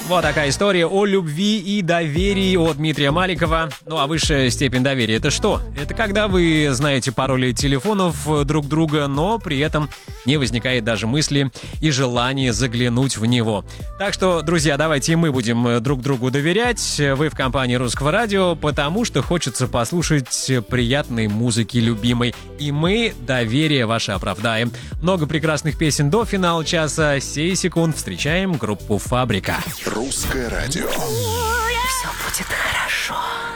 Вот такая история о любви и доверии от Дмитрия Маликова. Ну а высшая степень доверия — это что? Это когда вы знаете пароли телефонов друг друга, но при этом не возникает даже мысли и желания заглянуть в него. Так что, друзья, давайте и мы будем друг другу доверять. Вы в компании Русского радио, потому что хочется послушать приятной музыки любимой. И мы доверие ваше оправдаем. Много прекрасных песен до финала часа. Сей секунд встречаем группу «Фабрика». Русское радио. Все будет хорошо.